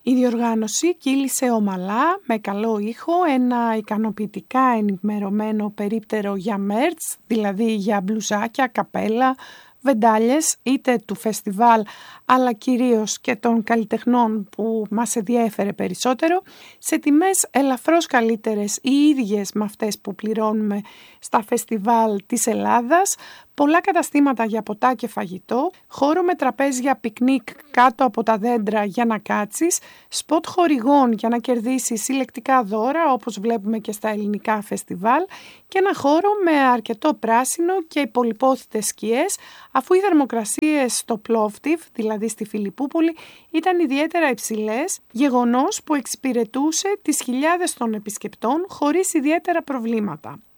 Η διοργάνωση κύλησε ομαλά, με καλό ήχο, ένα ικανοποιητικά ενημερωμένο περίπτερο για merch, δηλαδή για μπλουζάκια, καπέλα, βεντάλιες, είτε του φεστιβάλ αλλά κυρίως και των καλλιτεχνών που μας ενδιέφερε περισσότερο, σε τιμές ελαφρώς καλύτερες ή ίδιες με αυτές που πληρώνουμε στα φεστιβάλ της Ελλάδας, πολλά καταστήματα για ποτά και φαγητό, χώρο με τραπέζια πικνίκ κάτω από τα δέντρα για να κάτσεις, σποτ χορηγών για να κερδίσεις συλλεκτικά δώρα όπως βλέπουμε και στα ελληνικά φεστιβάλ και ένα χώρο με αρκετό πράσινο και πολυπόθητες σκιές, αφού οι θερμοκρασίες στο Πλόφτιβ, δηλαδή στη Φιλιππούπολη, ήταν ιδιαίτερα υψηλές, γεγονός που εξυπηρετούσε τις χιλιάδες των επισκεπτών χωρίς ιδιαίτερα προβλήματα.